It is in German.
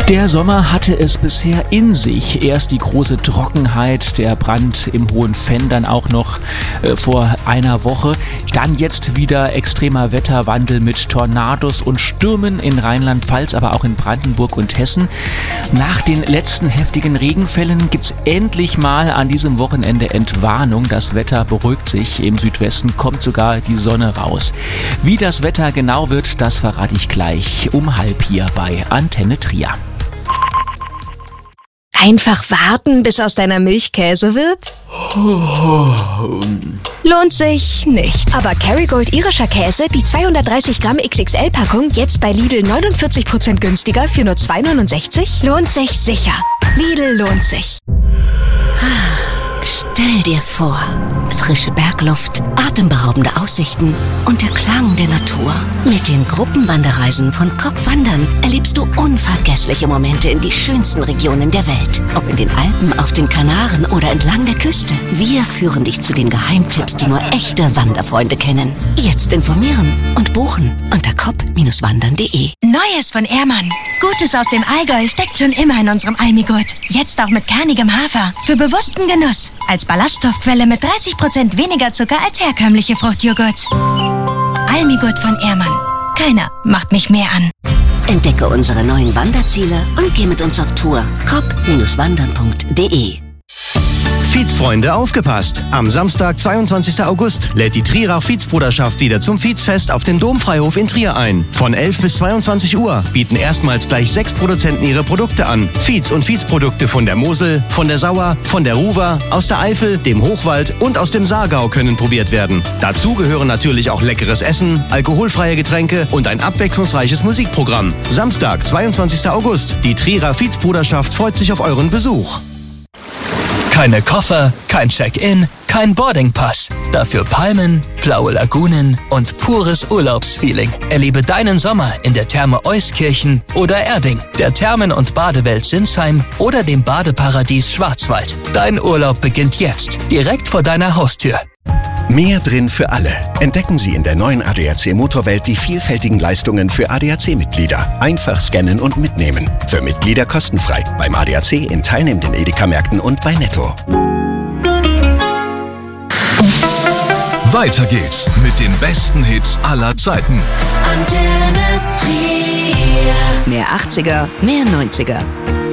Der Sommer hatte es bisher in sich. Erst die große Trockenheit, der Brand im Hohenfenn, dann auch noch vor einer Woche. Dann jetzt wieder extremer Wetterwandel mit Tornados und Stürmen in Rheinland-Pfalz, aber auch in Brandenburg und Hessen. Nach den letzten heftigen Regenfällen gibt's endlich mal an diesem Wochenende Entwarnung. Das Wetter beruhigt sich. Im Südwesten kommt sogar die Sonne raus. Wie das Wetter genau wird, das verrate ich gleich um 12:30 hier bei Antenne Trier. Einfach warten, bis aus deiner Milch Käse wird? Lohnt sich nicht. Aber Kerrygold irischer Käse, die 230 Gramm XXL-Packung, jetzt bei Lidl 49% günstiger für nur 2,69? Lohnt sich sicher. Lidl lohnt sich. Stell dir vor, frische Bergluft, atemberaubende Aussichten und der Klang der Natur. Mit den Gruppenwanderreisen von Kopp Wandern erlebst du unvergessliche Momente in die schönsten Regionen der Welt. Ob in den Alpen, auf den Kanaren oder entlang der Küste. Wir führen dich zu den Geheimtipps, die nur echte Wanderfreunde kennen. Jetzt informieren und buchen unter kopp-wandern.de. Neues von Ehrmann. Gutes aus dem Allgäu steckt schon immer in unserem Almigurt. Jetzt auch mit kernigem Hafer. Für bewussten Genuss. Als Ballaststoffquelle mit 30% weniger Zucker als herkömmliche Fruchtjoghurts. Almigurt von Ehrmann. Keiner macht mich mehr an. Entdecke unsere neuen Wanderziele und geh mit uns auf Tour. kopp-wandern.de. Viehzfreunde, aufgepasst! Am Samstag, 22. August, lädt die Trierer Viehzbruderschaft wieder zum Viehzfest auf dem Domfreihof in Trier ein. Von 11 bis 22 Uhr bieten erstmals gleich 6 Produzenten ihre Produkte an. Viehz- und Viehzprodukte von der Mosel, von der Sauer, von der Ruwer, aus der Eifel, dem Hochwald und aus dem Saargau können probiert werden. Dazu gehören natürlich auch leckeres Essen, alkoholfreie Getränke und ein abwechslungsreiches Musikprogramm. Samstag, 22. August. Die Trierer Viehzbruderschaft freut sich auf euren Besuch. Keine Koffer, kein Check-in, kein Boardingpass. Dafür Palmen, blaue Lagunen und pures Urlaubsfeeling. Erlebe deinen Sommer in der Therme Euskirchen oder Erding, der Thermen- und Badewelt Sinsheim oder dem Badeparadies Schwarzwald. Dein Urlaub beginnt jetzt, direkt vor deiner Haustür. Mehr drin für alle. Entdecken Sie in der neuen ADAC Motorwelt die vielfältigen Leistungen für ADAC-Mitglieder. Einfach scannen und mitnehmen. Für Mitglieder kostenfrei. Beim ADAC in teilnehmenden Edeka-Märkten und bei Netto. Weiter geht's mit den besten Hits aller Zeiten. Mehr 80er, mehr 90er.